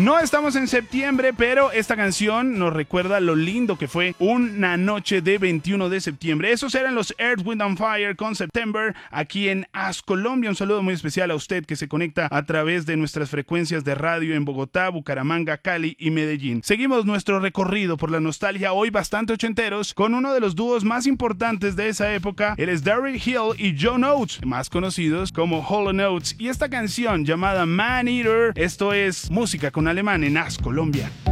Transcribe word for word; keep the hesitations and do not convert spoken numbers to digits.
No estamos en septiembre, pero esta canción nos recuerda lo lindo que fue una noche de veintiuno de septiembre. Esos eran los Earth, Wind and Fire con September aquí en As Colombia. Un saludo muy especial a usted que se conecta a través de nuestras frecuencias de radio en Bogotá, Bucaramanga, Cali y Medellín. Seguimos nuestro recorrido por la nostalgia, hoy bastante ochenteros, con uno de los dúos más importantes de esa época. Él es Daryl Hill y John Oates, más conocidos como Hall and Oates, y esta canción llamada Man Eater. Esto es música con alemán en As Colombia.